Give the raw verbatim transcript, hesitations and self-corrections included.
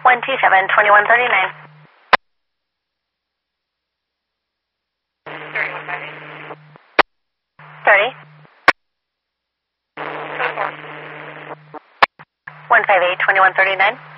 one two seven, twenty-one thirty-nine. thirty. one five eight, twenty-one thirty-nine.